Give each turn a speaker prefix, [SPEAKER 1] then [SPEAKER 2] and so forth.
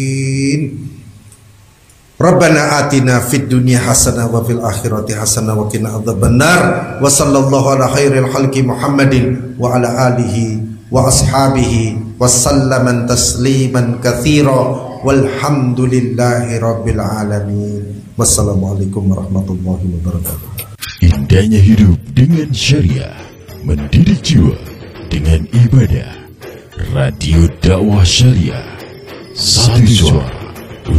[SPEAKER 1] Rabbana atina fid dunya hasanah wa fil akhirati hasanah wa qina adzabannar. Wa sallallahu ala khairil khalqi Muhammadin wa ala alihi wa ashabihi wa sallaman tasliman katsira walhamdulillahi rabbil alamin. Wassalamualaikum warahmatullahi wabarakatuh.
[SPEAKER 2] Indahnya hidup dengan syariah, mendidik jiwa dengan ibadah. Radio Dakwah Syariah, satu suara.